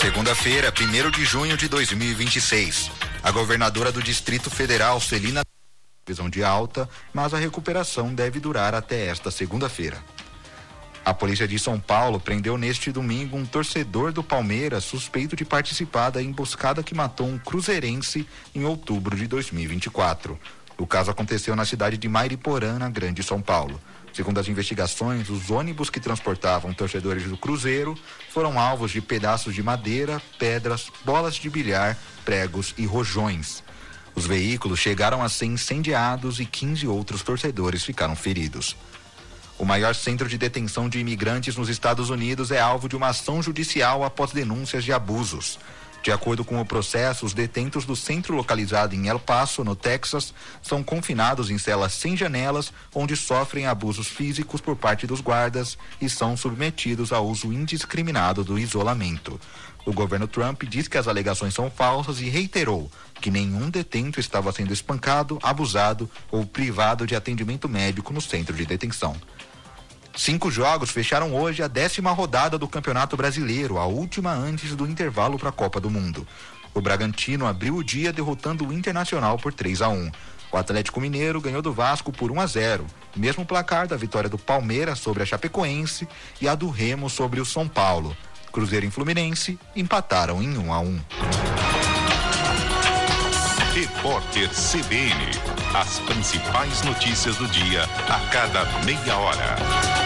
Segunda-feira, 1º de junho de 2026. A governadora do Distrito Federal, Celina, previsão de alta, mas a recuperação deve durar até esta segunda-feira. A polícia de São Paulo prendeu neste domingo um torcedor do Palmeiras suspeito de participar da emboscada que matou um cruzeirense em outubro de 2024. O caso aconteceu na cidade de Mairiporã, na Grande São Paulo. Segundo as investigações, os ônibus que transportavam torcedores do Cruzeiro foram alvos de pedaços de madeira, pedras, bolas de bilhar, pregos e rojões. Os veículos chegaram a ser incendiados e 15 outros torcedores ficaram feridos. O maior centro de detenção de imigrantes nos Estados Unidos é alvo de uma ação judicial após denúncias de abusos. De acordo com o processo, os detentos do centro localizado em El Paso, no Texas, são confinados em celas sem janelas, onde sofrem abusos físicos por parte dos guardas e são submetidos ao uso indiscriminado do isolamento. O governo Trump diz que as alegações são falsas e reiterou que nenhum detento estava sendo espancado, abusado ou privado de atendimento médico no centro de detenção. 5 jogos fecharam hoje a 10ª rodada do Campeonato Brasileiro, a última antes do intervalo para a Copa do Mundo. O Bragantino abriu o dia derrotando o Internacional por 3-1. O Atlético Mineiro ganhou do Vasco por 1-0, mesmo placar da vitória do Palmeiras sobre a Chapecoense e a do Remo sobre o São Paulo. Cruzeiro e Fluminense empataram em 1-1. Repórter CBN. As principais notícias do dia a cada meia hora.